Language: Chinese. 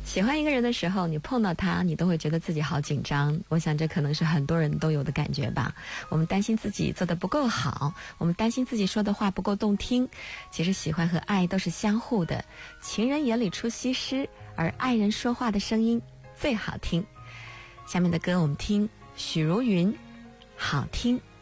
喜欢一个人的时候，你碰到他，你都会觉得自己好紧张。我想这可能是很多人都有的感觉吧。我们担心自己做得不够好，我们担心自己说的话不够动听。其实喜欢和爱都是相互的，情人眼里出西施，而爱人说话的声音最好听。下面的歌我们听许茹芸，好听。